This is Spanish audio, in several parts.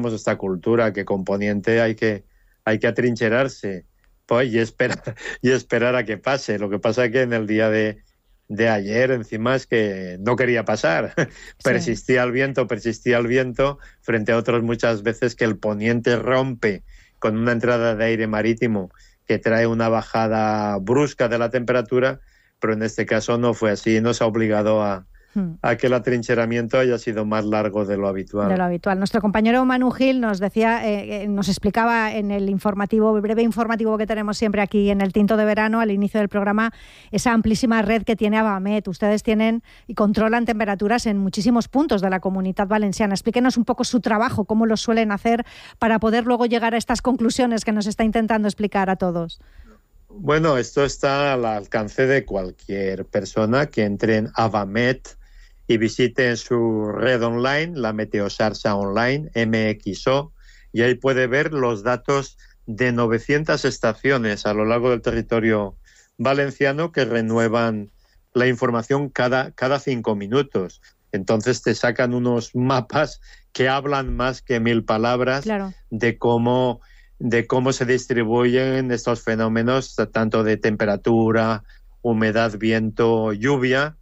esta cultura que con Poniente hay que atrincherarse, pues, y esperar a que pase. Lo que pasa es que en el día de ayer encima es que no quería pasar. Persistía el viento frente a otras muchas veces que el Poniente rompe con una entrada de aire marítimo que trae una bajada brusca de la temperatura, pero en este caso no fue así, nos ha obligado a que el atrincheramiento haya sido más largo de lo habitual. Nuestro compañero Manu Gil nos decía, nos explicaba en el breve informativo que tenemos siempre aquí en el Tinto de Verano, al inicio del programa, esa amplísima red que tiene Avamet. Ustedes tienen y controlan temperaturas en muchísimos puntos de la Comunitat Valenciana. Explíquenos un poco su trabajo, cómo lo suelen hacer para poder luego llegar a estas conclusiones que nos está intentando explicar a todos. Bueno, esto está al alcance de cualquier persona que entre en Avamet y visite su red online, la Meteosarsa Online, MXO, y ahí puede ver los datos de 900 estaciones a lo largo del territorio valenciano que renuevan la información cada 5 minutos. Entonces te sacan unos mapas que hablan más que 1000 palabras. Claro. de cómo se distribuyen estos fenómenos, tanto de temperatura, humedad, viento, lluvia,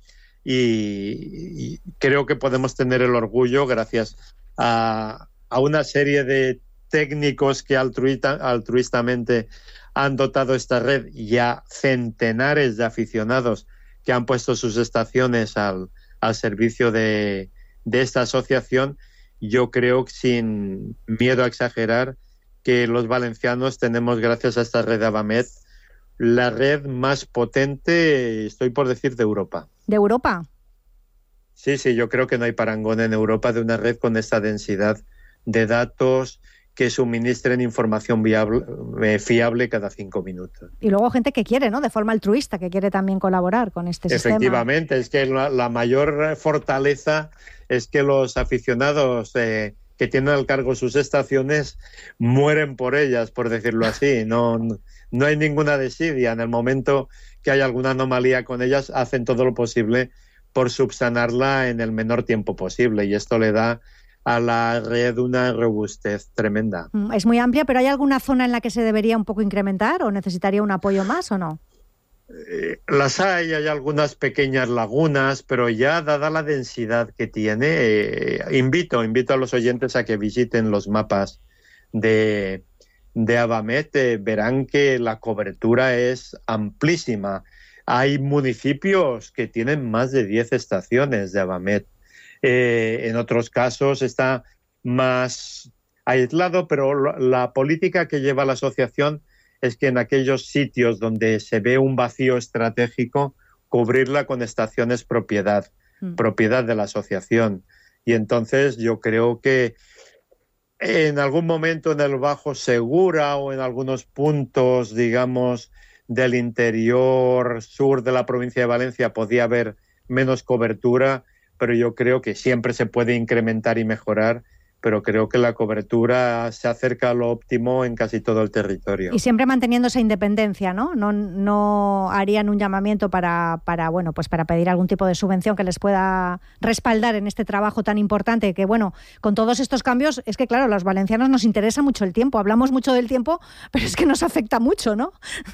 y creo que podemos tener el orgullo, gracias a una serie de técnicos que altruistamente han dotado esta red, y a centenares de aficionados que han puesto sus estaciones al servicio de esta asociación. Yo creo, sin miedo a exagerar, que los valencianos tenemos, gracias a esta red de Avamet, la red más potente, estoy por decir, de Europa. ¿De Europa? Sí, yo creo que no hay parangón en Europa de una red con esta densidad de datos que suministren información fiable cada 5 minutos. Y luego gente que quiere, ¿no?, de forma altruista, que quiere también colaborar con este sistema. Efectivamente, es que la mayor fortaleza es que los aficionados que tienen al cargo sus estaciones mueren por ellas, por decirlo así. No hay ninguna desidia. En el momento que hay alguna anomalía con ellas, hacen todo lo posible por subsanarla en el menor tiempo posible, y esto le da a la red una robustez tremenda. Es muy amplia, pero ¿hay alguna zona en la que se debería un poco incrementar o necesitaría un apoyo más o no? Las hay algunas pequeñas lagunas, pero ya dada la densidad que tiene, invito a los oyentes a que visiten los mapas de Avamet. Verán que la cobertura es amplísima. Hay municipios que tienen más de 10 estaciones de Avamet. En otros casos está más aislado, pero la política que lleva la asociación es que en aquellos sitios donde se ve un vacío estratégico, cubrirla con estaciones propiedad de la asociación. Y entonces yo creo que en algún momento en el Bajo Segura o en algunos puntos, digamos, del interior sur de la provincia de Valencia podía haber menos cobertura, pero yo creo que siempre se puede incrementar y mejorar, pero creo que la cobertura se acerca a lo óptimo en casi todo el territorio. Y siempre manteniendo esa independencia, ¿no? No harían un llamamiento para pedir algún tipo de subvención que les pueda respaldar en este trabajo tan importante, que bueno, con todos estos cambios, es que claro, a los valencianos nos interesa mucho el tiempo, hablamos mucho del tiempo, pero es que nos afecta mucho, ¿no?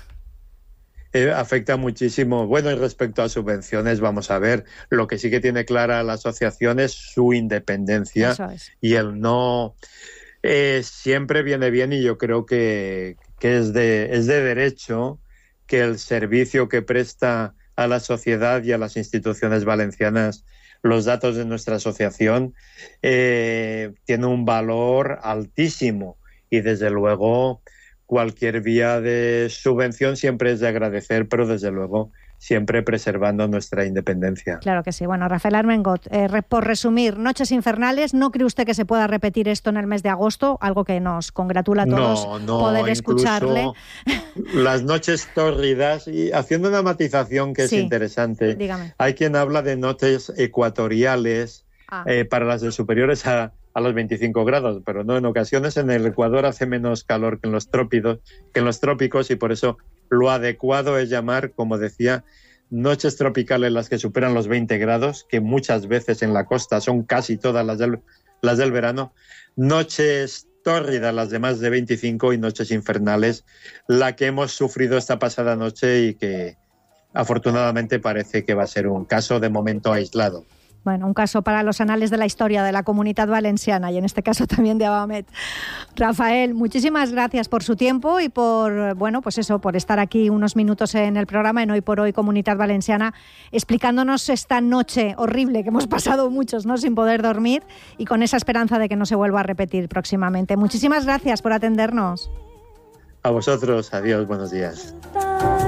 Afecta muchísimo. Bueno, y respecto a subvenciones, vamos a ver, lo que sí que tiene clara la asociación es su independencia. Eso es. Y el no siempre viene bien, y yo creo que es de derecho que el servicio que presta a la sociedad y a las instituciones valencianas los datos de nuestra asociación tiene un valor altísimo, y desde luego cualquier vía de subvención siempre es de agradecer, pero desde luego siempre preservando nuestra independencia. Claro que sí. Bueno, Rafael Armengot, por resumir, Noches Infernales, ¿no cree usted que se pueda repetir esto en el mes de agosto? Algo que nos congratula a todos poder escucharle. Las noches tórridas, y haciendo una matización que es interesante. Dígame. Hay quien habla de noches ecuatoriales para las de superiores a los 25 grados, pero no, en ocasiones en el Ecuador hace menos calor que en los trópicos, y por eso lo adecuado es llamar, como decía, noches tropicales las que superan los 20 grados, que muchas veces en la costa son casi todas las las del verano. Noches tórridas, las de más de 25, y noches infernales, la que hemos sufrido esta pasada noche y que afortunadamente parece que va a ser un caso de momento aislado. Bueno, un caso para los anales de la historia de la Comunitat Valenciana y en este caso también de Avamet. Rafael, muchísimas gracias por su tiempo y por estar aquí unos minutos en el programa en Hoy por Hoy Comunitat Valenciana, explicándonos esta noche horrible que hemos pasado muchos, ¿no?, sin poder dormir, y con esa esperanza de que no se vuelva a repetir próximamente. Muchísimas gracias por atendernos. A vosotros, adiós, buenos días.